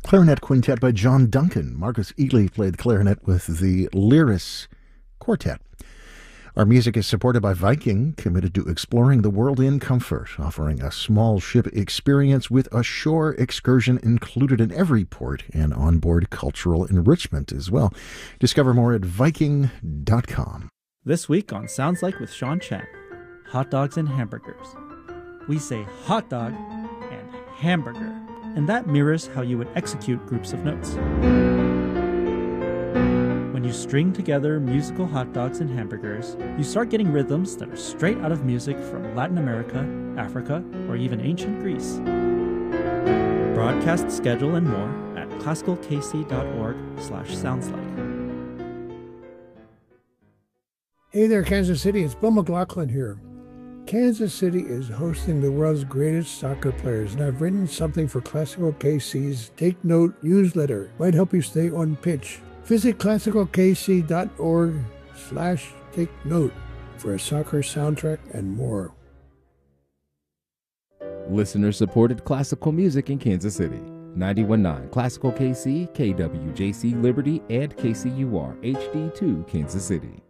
clarinet quintet by John Duncan. Marcus Ely played clarinet with the Lyris Quartet. Our music is supported by Viking, committed to exploring the world in comfort, offering a small ship experience with a shore excursion included in every port and onboard cultural enrichment as well. Discover more at Viking.com. This week on Sounds Like with Sean Chen, hot dogs and hamburgers. We say hot dog and hamburger, and that mirrors how you would execute groups of notes. When you string together musical hot dogs and hamburgers, you start getting rhythms that are straight out of music from Latin America, Africa, or even ancient Greece. Broadcast schedule and more at classicalkc.org/soundslike. Hey there, Kansas City. It's Bill McLaughlin here. Kansas City is hosting the world's greatest soccer players, and I've written something for Classical KC's Take Note newsletter. Might help you stay on pitch. Visit classicalkc.org/take note for a soccer soundtrack and more. Listener-supported classical music in Kansas City. 91.9 Classical KC, KWJC Liberty, and KCUR HD2 Kansas City.